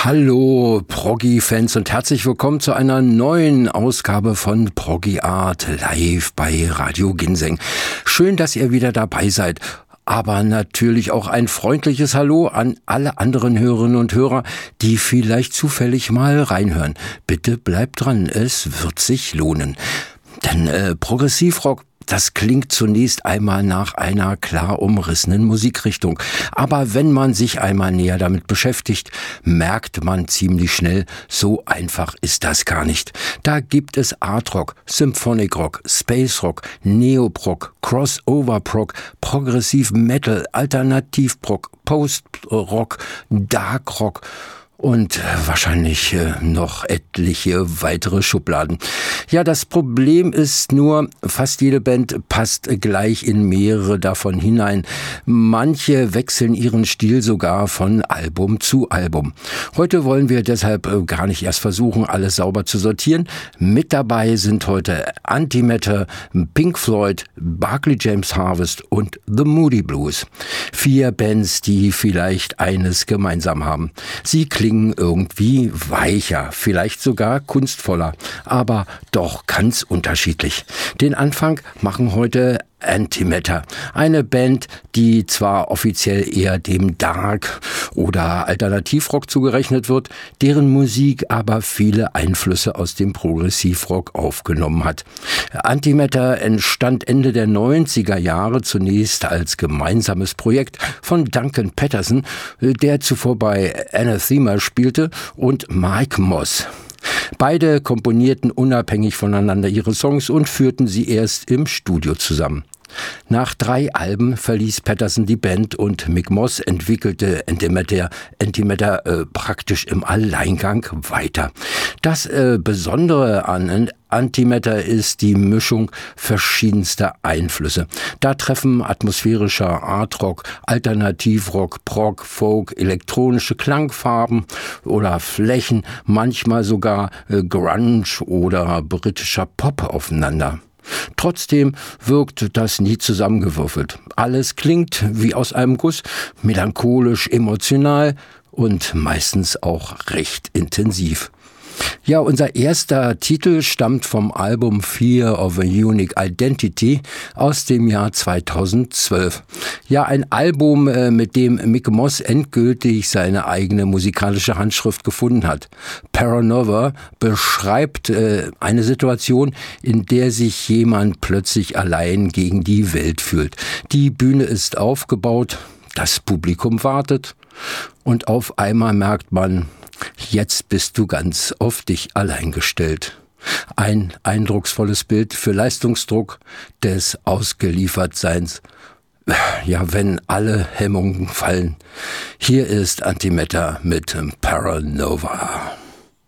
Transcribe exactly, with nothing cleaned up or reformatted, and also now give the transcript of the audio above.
Hallo Proggy-Fans und herzlich willkommen zu einer neuen Ausgabe von Proggy Art live bei Radio Ginseng. Schön, dass ihr wieder dabei seid. Aber natürlich auch ein freundliches Hallo an alle anderen Hörerinnen und Hörer, die vielleicht zufällig mal reinhören. Bitte bleibt dran, es wird sich lohnen. Denn äh, Progressivrock, das klingt zunächst einmal nach einer klar umrissenen Musikrichtung. Aber wenn man sich einmal näher damit beschäftigt, merkt man ziemlich schnell, so einfach ist das gar nicht. Da gibt es Artrock, Symphonic Rock, Space Rock, Neoprog, Crossover Prog, Progressiv Metal, Alternativ Prog, Post Rock, Dark Rock und wahrscheinlich äh, noch etliche weitere Schubladen. Ja, das Problem ist nur, fast jede Band passt gleich in mehrere davon hinein. Manche wechseln ihren Stil sogar von Album zu Album. Heute wollen wir deshalb äh, gar nicht erst versuchen, alles sauber zu sortieren. Mit dabei sind heute Antimatter, Pink Floyd, Barclay James Harvest und The Moody Blues. Vier Bands, die vielleicht eines gemeinsam haben. Sie klingen irgendwie weicher, vielleicht sogar kunstvoller, aber doch ganz unterschiedlich. Den Anfang machen heute Antimatter, eine Band, die zwar offiziell eher dem Dark- oder Alternativrock zugerechnet wird, deren Musik aber viele Einflüsse aus dem Progressivrock aufgenommen hat. Antimatter entstand Ende der neunziger Jahre zunächst als gemeinsames Projekt von Duncan Patterson, der zuvor bei Anathema spielte, und Mike Moss. Beide komponierten unabhängig voneinander ihre Songs und führten sie erst im Studio zusammen. Nach drei Alben verließ Patterson die Band und Mick Moss entwickelte Antimatter, Antimatter äh, praktisch im Alleingang weiter. Das äh, Besondere an Antimatter ist die Mischung verschiedenster Einflüsse. Da treffen atmosphärischer Artrock, Alternativrock, Prog, Folk, elektronische Klangfarben oder Flächen, manchmal sogar äh, Grunge oder britischer Pop aufeinander. Trotzdem wirkt das nie zusammengewürfelt. Alles klingt wie aus einem Guss, melancholisch, emotional und meistens auch recht intensiv. Ja, unser erster Titel stammt vom Album Fear of a Unique Identity aus dem Jahr zweitausendzwölf. Ja, ein Album, mit dem Mick Moss endgültig seine eigene musikalische Handschrift gefunden hat. Paranova beschreibt äh, eine Situation, in der sich jemand plötzlich allein gegen die Welt fühlt. Die Bühne ist aufgebaut, das Publikum wartet und auf einmal merkt man, jetzt bist du ganz auf dich allein gestellt. Ein eindrucksvolles Bild für Leistungsdruck des Ausgeliefertseins. Ja, wenn alle Hemmungen fallen. Hier ist Antimatter mit Paranova.